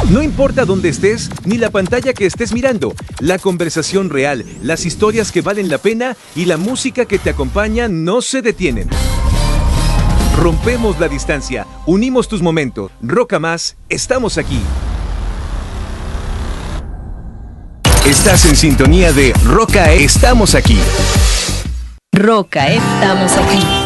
No importa dónde estés, ni la pantalla que estés mirando, la conversación real, las historias que valen la pena y la música que te acompaña no se detienen. Rompemos la distancia, unimos tus momentos. Roca Más, estamos aquí. Estás en sintonía de Roca, estamos aquí. Roca, estamos aquí.